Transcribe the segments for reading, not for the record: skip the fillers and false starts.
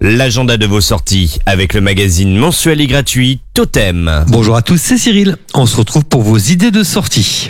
L'agenda de vos sorties avec le magazine mensuel et gratuit Totem. Bonjour à tous, c'est Cyril. On se retrouve pour vos idées de sortie.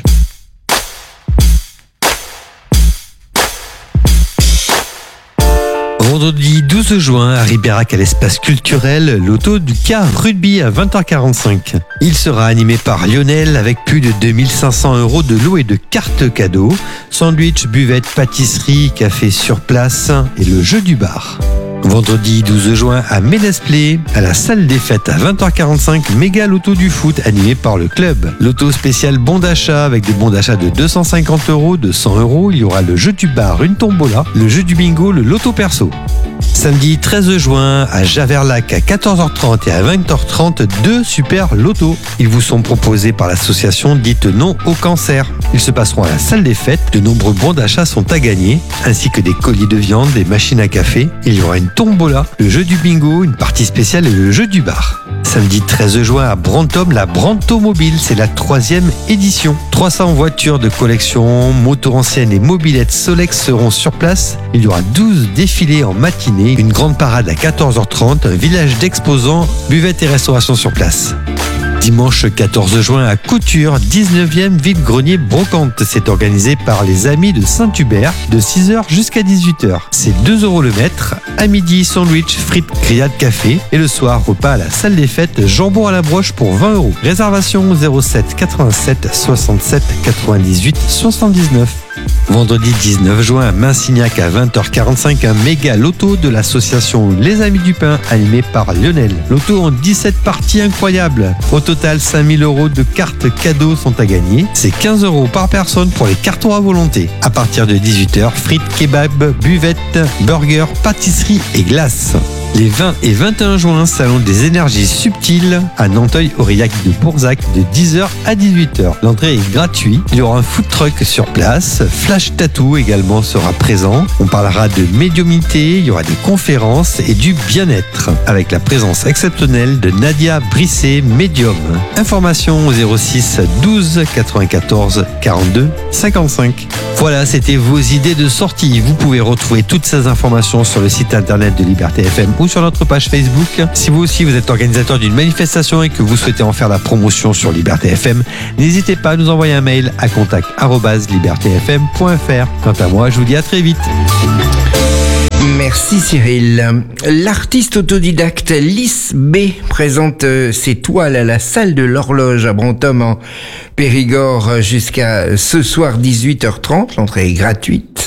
Vendredi 12 juin, à Ribérac, à l'espace culturel, l'auto du car rugby à 20h45. Il sera animé par Lionel avec plus de 2500 € de lots et de cartes cadeaux, sandwich, buvette, pâtisserie, café sur place et le jeu du bar. Vendredi 12 juin à Ménesplé, à la salle des fêtes à 20h45, méga loto du foot animé par le club. Loto spécial bon d'achat avec des bons d'achat de 250 €, de 100 €. Il y aura le jeu du bar, une tombola, le jeu du bingo, le loto perso. Samedi 13 juin à Javerlac à 14h30 et à 20h30, 2 super lotos. Ils vous sont proposés par l'association dite Non au cancer. Ils se passeront à la salle des fêtes. De nombreux bons d'achat sont à gagner, ainsi que des colliers de viande, des machines à café. Il y aura une tombola, le jeu du bingo, une partie spéciale et le jeu du bar. Samedi 13 juin à Brantôme, la Brantomobile, c'est la 3e édition. 300 voitures de collection, motos anciennes et mobylettes Solex seront sur place. Il y aura 12 défilés en matinée, une grande parade à 14h30, un village d'exposants, buvette et restauration sur place. Dimanche 14 juin à Couture, 19e vide-grenier brocante. C'est organisé par les Amis de Saint-Hubert de 6h jusqu'à 18h. C'est 2 € le mètre. À midi, sandwich, frites, grillades, café. Et le soir, repas à la salle des fêtes, jambon à la broche pour 20 €. Réservation 07 87 67 98 79. Vendredi 19 juin à Minsignac à 20h45, un méga loto de l'association Les Amis du Pain animé par Lionel. Loto en 17 parties incroyables. Au total, 5000 € de cartes cadeaux sont à gagner. C'est 15 € par personne pour les cartons à volonté. À partir de 18h, frites, kebab, buvette, burgers, pâtisserie et glace. Les 20 et 21 juin, salon des énergies subtiles à Nanteuil-Aurillac de Bourzac de 10h à 18h. L'entrée est gratuite. Il y aura un food truck sur place. Flash Tattoo également sera présent. On parlera de médiumnité, il y aura des conférences et du bien-être avec la présence exceptionnelle de Nadia Brisset, médium. Information au 06 12 94 42 55. Voilà, c'était vos idées de sortie. Vous pouvez retrouver toutes ces informations sur le site internet de Liberté FM ou sur notre page Facebook. Si vous aussi vous êtes organisateur d'une manifestation et que vous souhaitez en faire la promotion sur Liberté FM, n'hésitez pas à nous envoyer un mail à contact@libertéfm.fr. Quant à moi, je vous dis à très vite. Merci Cyril. L'artiste autodidacte Lys B présente ses toiles à la salle de l'horloge à Brantôme en Périgord jusqu'à ce soir 18h30. L'entrée est gratuite.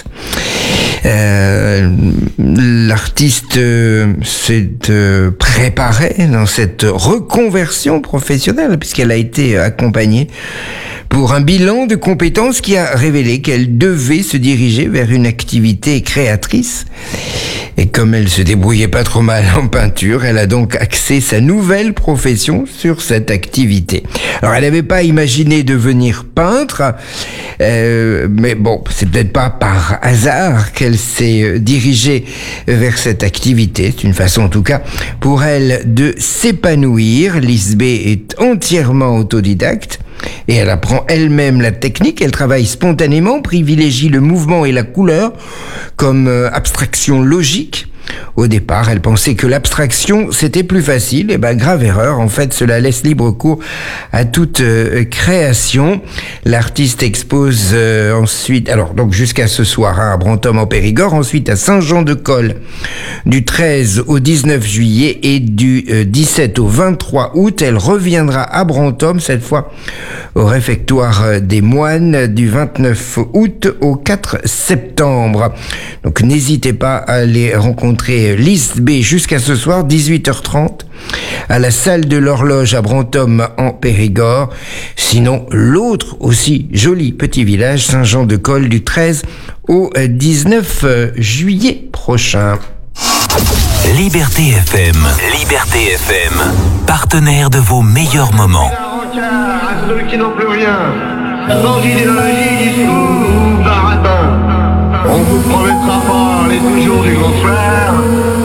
L'artiste s'est préparé dans cette reconversion professionnelle puisqu'elle a été accompagnée pour un bilan de compétences qui a révélé qu'elle devait se diriger vers une activité créatrice. Et comme elle se débrouillait pas trop mal en peinture, elle a donc axé sa nouvelle profession sur cette activité. Alors elle n'avait pas imaginé devenir peintre, mais bon, c'est peut-être pas par hasard qu'elle s'est dirigée vers cette activité. C'est une façon en tout cas pour elle de s'épanouir. Lys B est entièrement autodidacte. Et elle apprend elle-même la technique, elle travaille spontanément, privilégie le mouvement et la couleur comme abstraction logique. Au départ, elle pensait que l'abstraction, c'était plus facile. Et grave erreur. En fait, cela laisse libre cours à toute création. L'artiste expose ensuite, donc jusqu'à ce soir à Brantôme en Périgord, ensuite à Saint-Jean-de-Colle du 13 au 19 juillet et du 17 au 23 août. Elle reviendra à Brantôme, cette fois au réfectoire des moines du 29 août au 4 septembre. Donc n'hésitez pas à aller rencontrer Lys B jusqu'à ce soir 18h30 à la salle de l'horloge à Brantôme en Périgord. Sinon, l'autre aussi joli petit village, Saint-Jean-de-Colle du 13 au 19 juillet prochain. Liberté FM, partenaire de vos meilleurs moments. À ceux qui n'ont plus rien, sans idéologie, discours ou baratin, on vous promettra pas les toujours du grand frère.